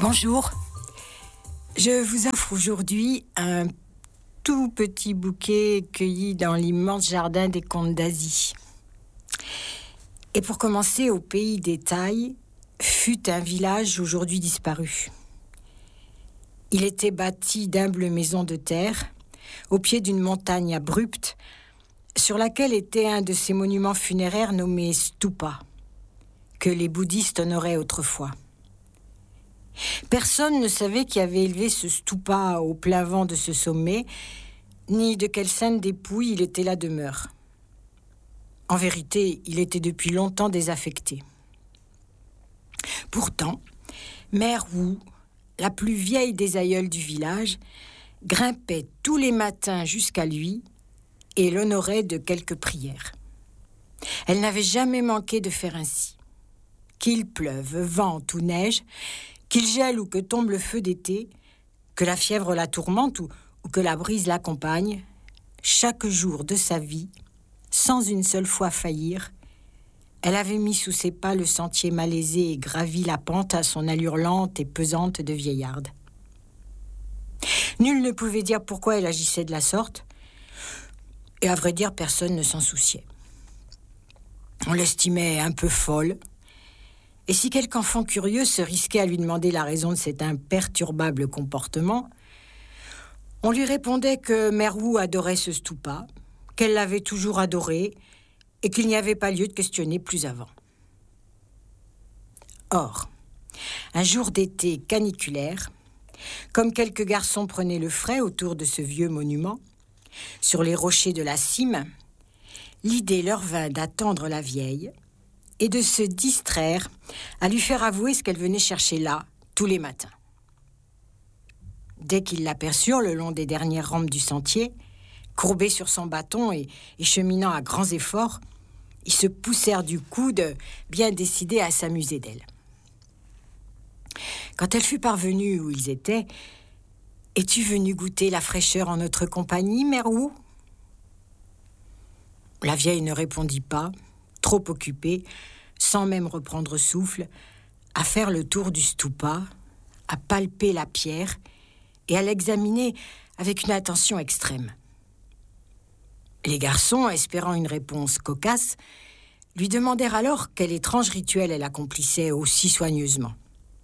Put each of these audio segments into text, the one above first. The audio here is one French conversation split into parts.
Bonjour, je vous offre aujourd'hui un tout petit bouquet cueilli dans l'immense jardin des Contes d'Asie. Et pour commencer, au pays des Tailles, fut un village aujourd'hui disparu. Il était bâti d'humbles maisons de terre, au pied d'une montagne abrupte, sur laquelle était un de ces monuments funéraires nommés stupas, que les bouddhistes honoraient autrefois. Personne ne savait qui avait élevé ce stupa au plein vent de ce sommet, ni de quelle sainte dépouille il était la demeure. En vérité, il était depuis longtemps désaffecté. Pourtant, Mère Wu, la plus vieille des aïeules du village, grimpait tous les matins jusqu'à lui et l'honorait de quelques prières. Elle n'avait jamais manqué de faire ainsi. Qu'il pleuve, vente ou neige, qu'il gèle ou que tombe le feu d'été, que la fièvre la tourmente ou que la brise l'accompagne, chaque jour de sa vie, sans une seule fois faillir, elle avait mis sous ses pas le sentier malaisé et gravi la pente à son allure lente et pesante de vieillarde. Nul ne pouvait dire pourquoi elle agissait de la sorte, et à vrai dire, personne ne s'en souciait. On l'estimait un peu folle, et si quelque enfant curieux se risquait à lui demander la raison de cet imperturbable comportement, on lui répondait que Mère Wu adorait ce stupa, qu'elle l'avait toujours adoré et qu'il n'y avait pas lieu de questionner plus avant. Or, un jour d'été caniculaire, comme quelques garçons prenaient le frais autour de ce vieux monument, sur les rochers de la cime, l'idée leur vint d'attendre la vieille et de se distraire à lui faire avouer ce qu'elle venait chercher là, tous les matins. Dès qu'ils l'aperçurent le long des dernières rampes du sentier, courbé sur son bâton et cheminant à grands efforts, ils se poussèrent du coude, bien décidés à s'amuser d'elle. Quand elle fut parvenue où ils étaient, « Es-tu venue goûter la fraîcheur en notre compagnie, Mère Wu ?» La vieille ne répondit pas, trop occupée, sans même reprendre souffle, à faire le tour du stupa, à palper la pierre et à l'examiner avec une attention extrême. Les garçons, espérant une réponse cocasse, lui demandèrent alors quel étrange rituel elle accomplissait aussi soigneusement.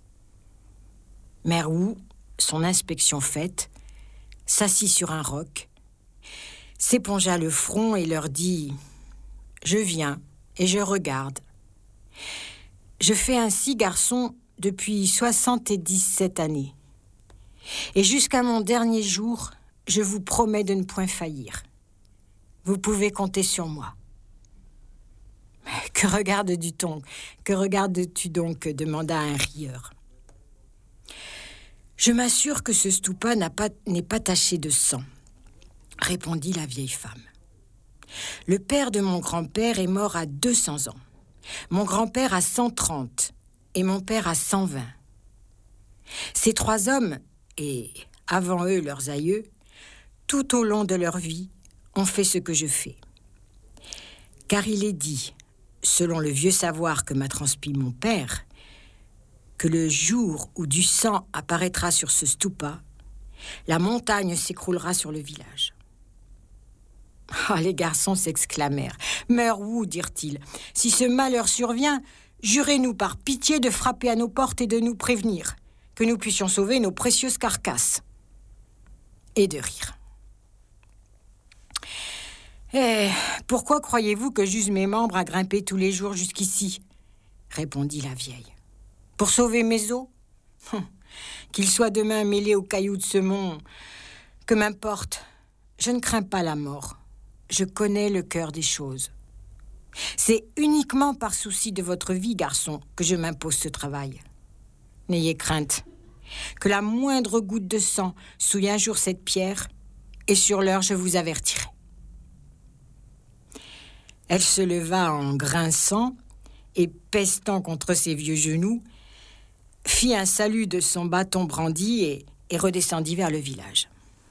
Mère Wu, son inspection faite, s'assit sur un roc, s'épongea le front et leur dit « Je viens et je regarde. Je fais ainsi, garçon, depuis 77 années. Et jusqu'à mon dernier jour, je vous promets de ne point faillir. Vous pouvez compter sur moi. » « Que regardes-tu donc ?» demanda un rieur. « Je m'assure que ce stupa n'est pas taché de sang, » répondit la vieille femme. « Le père de mon grand-père est mort à 200 ans, mon grand-père à 130 et mon père à 120. Ces 3 hommes, et avant eux leurs aïeux, tout au long de leur vie, ont fait ce que je fais. Car il est dit, selon le vieux savoir que m'a transmis mon père, que le jour où du sang apparaîtra sur ce stupa, la montagne s'écroulera sur le village. » Ah, les garçons s'exclamèrent. « Mère Wu, dirent-ils, si ce malheur survient, jurez-nous par pitié de frapper à nos portes et de nous prévenir, que nous puissions sauver nos précieuses carcasses. » Et de rire. « Eh, pourquoi croyez-vous que j'use mes membres à grimper tous les jours jusqu'ici ?» répondit la vieille. « Pour sauver mes os ? Qu'ils soient demain mêlés aux cailloux de ce mont, que m'importe, je ne crains pas la mort. Je connais le cœur des choses. C'est uniquement par souci de votre vie, garçon, que je m'impose ce travail. N'ayez crainte, que la moindre goutte de sang souille un jour cette pierre, et sur l'heure je vous avertirai. » Elle se leva en grinçant et pestant contre ses vieux genoux, fit un salut de son bâton brandi et redescendit vers le village.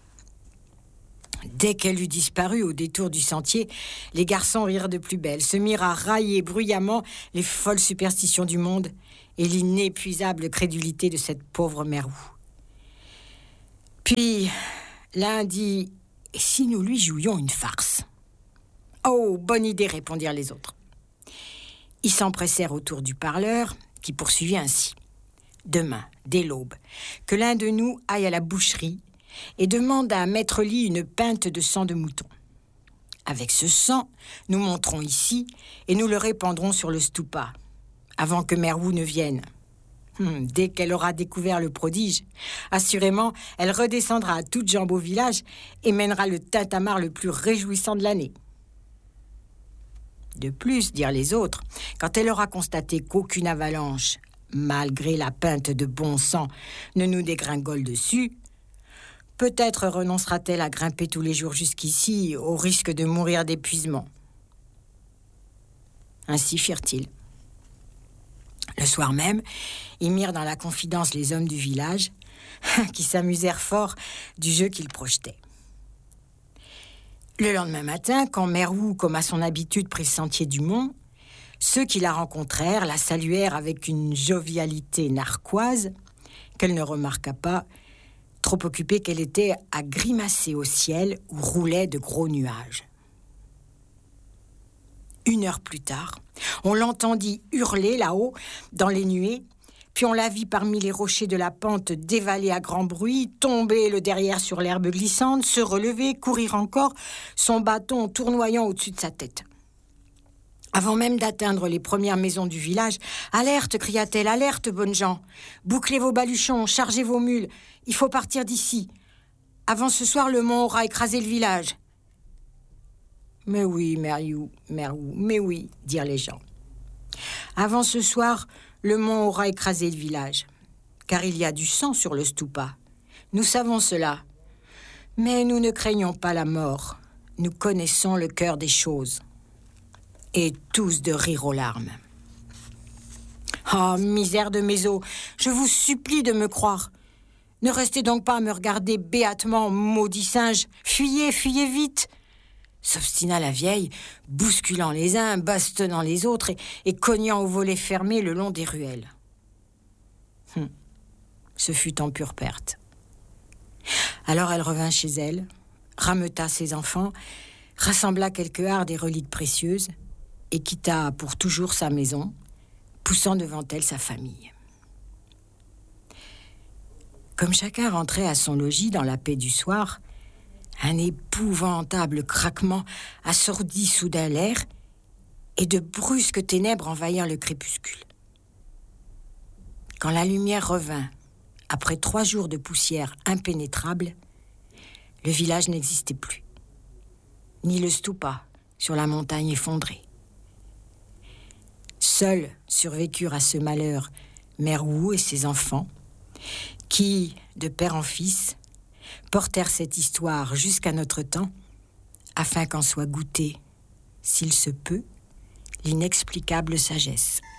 Dès qu'elle eut disparu au détour du sentier, les garçons rirent de plus belle, se mirent à railler bruyamment les folles superstitions du monde et l'inépuisable crédulité de cette pauvre mère Wu. Puis, l'un dit « Et si nous lui jouions une farce ?» « Oh, bonne idée !» répondirent les autres. Ils s'empressèrent autour du parleur, qui poursuivit ainsi. « Demain, dès l'aube, que l'un de nous aille à la boucherie et demande à Maître Li une pinte de sang de mouton. Avec ce sang, nous monterons ici et nous le répandrons sur le stupa, avant que Mère Wu ne vienne. Dès qu'elle aura découvert le prodige, assurément, elle redescendra à toutes jambes au village et mènera le tintamarre le plus réjouissant de l'année. De plus, dirent les autres, quand elle aura constaté qu'aucune avalanche, malgré la pinte de bon sang, ne nous dégringole dessus, peut-être renoncera-t-elle à grimper tous les jours jusqu'ici, au risque de mourir d'épuisement. Ainsi firent-ils. Le soir même, ils mirent dans la confidence les hommes du village, qui s'amusèrent fort du jeu qu'ils projetaient. Le lendemain matin, quand Mère Wu, comme à son habitude, prit le sentier du mont, ceux qui la rencontrèrent la saluèrent avec une jovialité narquoise qu'elle ne remarqua pas, trop occupée qu'elle était à grimacer au ciel où roulaient de gros nuages. 1 heure plus tard, on l'entendit hurler là-haut, dans les nuées, puis on la vit parmi les rochers de la pente dévaler à grand bruit, tomber le derrière sur l'herbe glissante, se relever, courir encore, son bâton tournoyant au-dessus de sa tête. Avant même d'atteindre les premières maisons du village, « Alerte !» cria-t-elle, « Alerte, bonnes gens ! Bouclez vos baluchons, chargez vos mules, il faut partir d'ici. Avant ce soir, le mont aura écrasé le village. » « Mais oui, Mère Wu, mais oui, » dirent les gens. « Avant ce soir, le mont aura écrasé le village, car il y a du sang sur le stupa. Nous savons cela. Mais nous ne craignons pas la mort. Nous connaissons le cœur des choses. » Et tous de rire aux larmes. « Oh, misère de mes os, je vous supplie de me croire. Ne restez donc pas à me regarder béatement, maudit singe. Fuyez, fuyez vite !» S'obstina la vieille, bousculant les uns, bastonnant les autres et cognant aux volets fermés le long des ruelles. Ce fut en pure perte. Alors elle revint chez elle, rameuta ses enfants, rassembla quelques hardes et reliques précieuses et quitta pour toujours sa maison, poussant devant elle sa famille. Comme chacun rentrait à son logis dans la paix du soir, un épouvantable craquement assourdit soudain l'air et de brusques ténèbres envahirent le crépuscule. Quand la lumière revint, après 3 jours de poussière impénétrable, le village n'existait plus, ni le stupa sur la montagne effondrée. Seuls survécurent à ce malheur Mère Wu et ses enfants, qui, de père en fils, portèrent cette histoire jusqu'à notre temps, afin qu'en soit goûtée, s'il se peut, l'inexplicable sagesse.